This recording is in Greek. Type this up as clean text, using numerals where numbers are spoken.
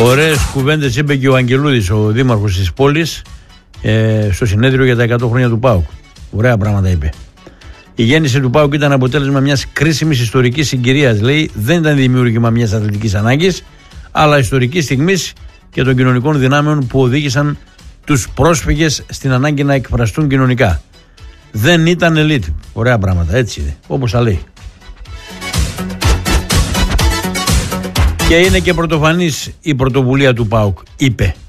Ωραίες κουβέντες είπε και ο Αγγελούδης, ο δήμαρχος της πόλης, στο συνέδριο για τα 100 χρόνια του ΠΑΟΚ. Ωραία πράγματα είπε. Η γέννηση του ΠΑΟΚ ήταν αποτέλεσμα μιας κρίσιμης ιστορικής συγκυρίας. Λέει, δεν ήταν δημιούργημα μιας αθλητικής ανάγκης, αλλά ιστορικής στιγμής και των κοινωνικών δυνάμεων που οδήγησαν τους πρόσφυγες στην ανάγκη να εκφραστούν κοινωνικά. Δεν ήταν ελίτ. Ωραία πράγματα, έτσι είναι, όπως τα λέει. Και είναι και πρωτοφανής η πρωτοβουλία του ΠΑΟΚ, είπε.